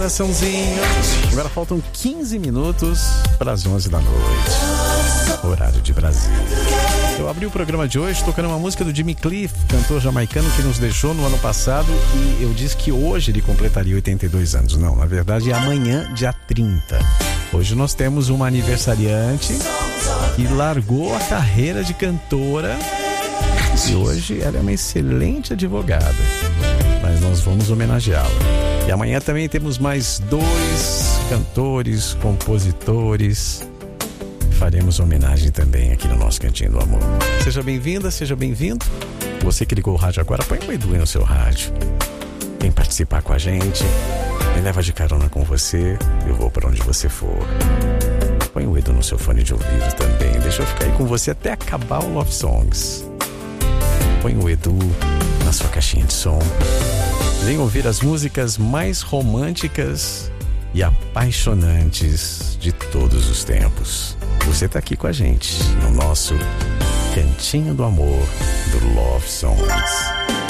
Coraçãozinho. Agora faltam 15 minutos para as 11 da noite, horário de Brasília. Eu abri o programa de hoje tocando uma música do Jimmy Cliff, cantor jamaicano que nos deixou no ano passado, e eu disse que hoje ele completaria 82 anos. Não, na verdade é amanhã, dia 30. Hoje nós temos uma aniversariante que largou a carreira de cantora e hoje ela é uma excelente advogada, mas nós vamos homenageá-la. E amanhã também temos mais 2 cantores, compositores. Faremos homenagem também aqui no nosso Cantinho do Amor. Seja bem-vinda, seja bem-vindo. Você que ligou o rádio agora, põe o Edu no seu rádio. Vem participar com a gente. Me leva de carona com você. Eu vou para onde você for. Põe o Edu no seu fone de ouvido também. Deixa eu ficar aí com você até acabar o Love Songs. Põe o Edu na sua caixinha de som. Vem ouvir as músicas mais românticas e apaixonantes de todos os tempos. Você está aqui com a gente no nosso Cantinho do Amor do Love Songs.